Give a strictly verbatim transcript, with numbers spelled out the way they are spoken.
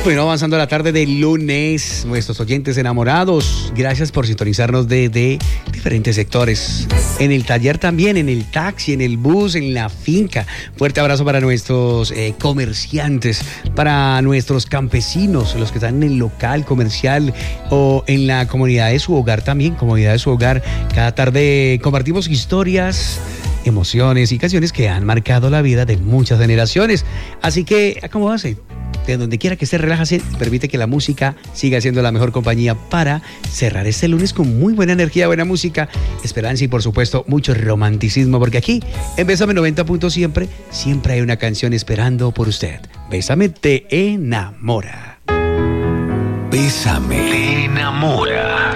Bueno, avanzando a la tarde del lunes, nuestros oyentes enamorados, gracias por sintonizarnos desde diferentes sectores. En el taller también, en el taxi, en el bus, en la finca. Fuerte abrazo para nuestros eh, comerciantes, para nuestros campesinos, los que están en el local comercial o en la comunidad de su hogar también, comunidad de su hogar. Cada tarde compartimos historias, emociones y canciones que han marcado la vida de muchas generaciones. Así que acomódase. De donde quiera que esté, relájase y permite que la música siga siendo la mejor compañía para cerrar este lunes con muy buena energía, buena música, esperanza y por supuesto mucho romanticismo, porque aquí en Bésame noventa puntos siempre, siempre hay una canción esperando por usted. Bésame te enamora. Bésame te enamora.